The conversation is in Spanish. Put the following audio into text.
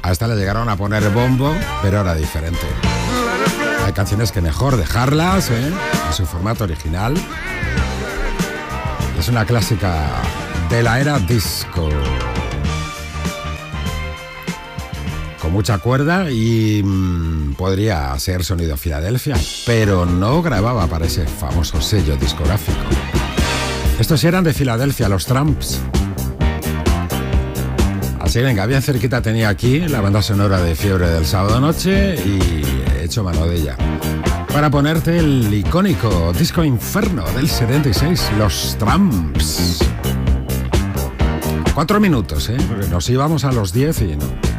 A esta le llegaron a poner bombo, pero era diferente. Hay canciones que mejor dejarlas, en su formato original. Es una clásica de la era disco. Con mucha cuerda y podría ser sonido Filadelfia, pero no grababa para ese famoso sello discográfico. Estos eran de Filadelfia, los Tramps. Así, venga, bien cerquita tenía aquí la banda sonora de Fiebre del Sábado Noche y he hecho mano de ella para ponerte el icónico Disco Inferno del 76, los Tramps. 4 minutos, porque nos íbamos a los 10 y no.